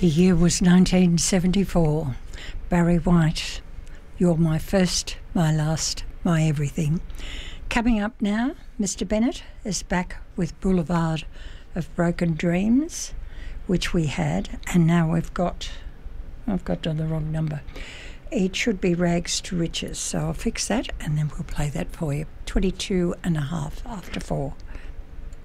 The year was 1974. Barry White, You're My First, My Last, My Everything. Coming up now, Mr. Bennett is back with Boulevard of Broken Dreams, which we had, and now I've got on the wrong number. It should be Rags to Riches, so I'll fix that and then we'll play that for you. 22 and a half after 4.